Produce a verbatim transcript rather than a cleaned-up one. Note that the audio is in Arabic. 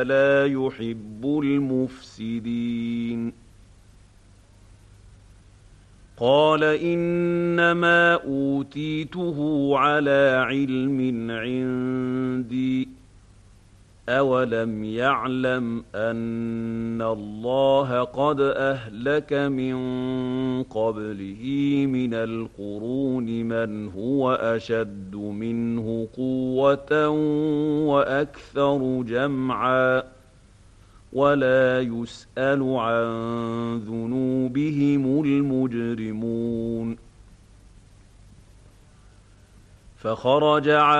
لا يحب المفسدين. قال إنما أوتيته على علم عندي أولم يعلم أن الله قد أهلك من قبله من القرون من هو أشد منه قوة وأكثر جمعا ولا يسأل عن ذنوبهم المجرمون. فخرج